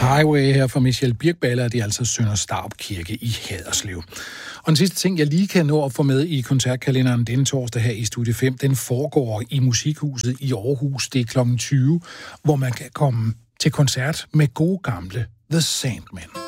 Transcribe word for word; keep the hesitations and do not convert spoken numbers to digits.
Highway her fra Michel Birkballe, og det er altså Sønder Starup Kirke i Haderslev. Og den sidste ting, jeg lige kan nå at få med i koncertkalenderen denne torsdag her i Studie fem, den foregår i Musikhuset i Aarhus. Det er klokken tyve, hvor man kan komme til koncert med gode gamle The Sandmen.